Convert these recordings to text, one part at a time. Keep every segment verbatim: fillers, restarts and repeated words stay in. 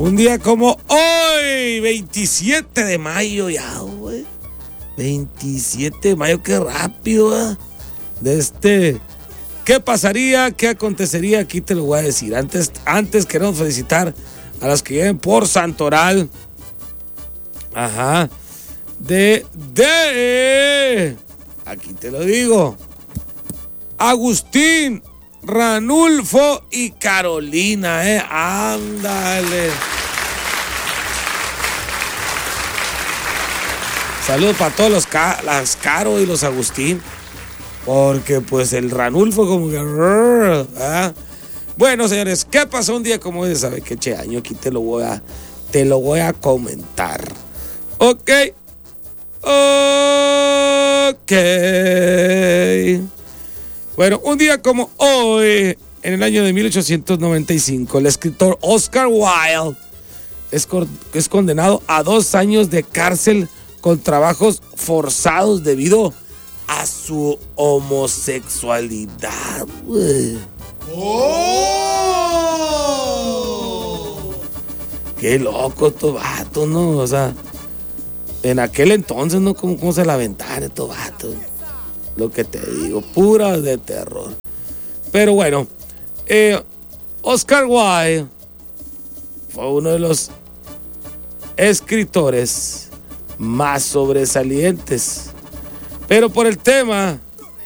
Un día como hoy, veintisiete de mayo ya, güey. veintisiete de mayo, qué rápido, ¿eh? De este... ¿Qué pasaría? ¿Qué acontecería? Aquí te lo voy a decir. Antes, antes queremos felicitar a las que vienen por Santoral. Ajá. De... De... Aquí te lo digo. Agustín, Ranulfo y Carolina, eh. Ándale. Saludos para todos los ca- las Caro y los Agustín. Porque pues el Ranulfo como que... ¿ah? Bueno, señores, ¿qué pasó un día como hoy? ¿Sabe qué che año? Aquí te lo voy a... Te lo voy a comentar. Ok. Ok. Bueno, un día como hoy, en el año de mil ochocientos noventa y cinco, el escritor Oscar Wilde es, co- es condenado a dos años de cárcel con trabajos forzados debido a su homosexualidad, güey. ¡Oh! Qué loco estos vatos, ¿no? O sea, en aquel entonces, ¿no? ¿Cómo, cómo se la aventaron estos vatos? Lo que te digo, puras de terror. Pero bueno, eh, Oscar Wilde fue uno de los escritores más sobresalientes. Pero por el tema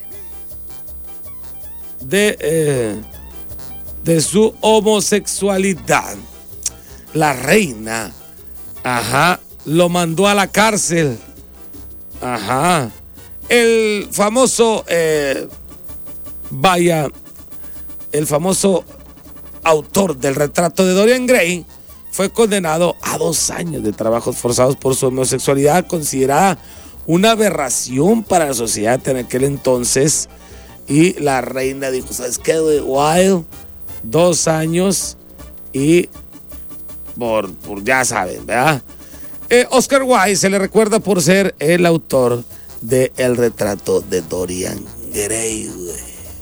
de, eh, de su homosexualidad, la reina, ajá, lo mandó a la cárcel. Ajá. El famoso, eh, vaya, el famoso autor del retrato de Dorian Gray fue condenado a dos años de trabajos forzados por su homosexualidad, considerada una aberración para la sociedad en aquel entonces. Y la reina dijo, ¿sabes qué, Wilde? Dos años y por, por ya saben, ¿verdad? Eh, Oscar Wilde se le recuerda por ser el autor de El retrato de Dorian Gray, güey.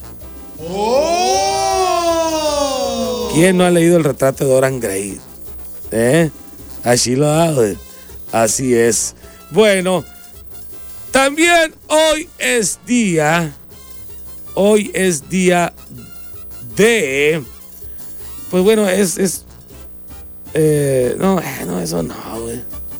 ¡Oh! ¿Quién no ha leído El retrato de Dorian Gray? ¿Eh? Así lo da, güey. Así es. Bueno, también hoy es día, hoy es día de, pues bueno, es, es, eh, no, no, eso no, güey.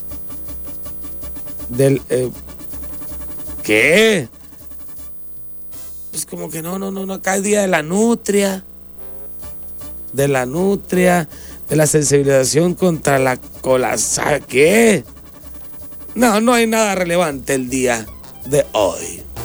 Del, eh, ¿qué? Pues como que no, no, no, no, acá es día de la nutria, de la nutria, de la sensibilización contra la colaza, ¿qué? No, no hay nada relevante el día de hoy.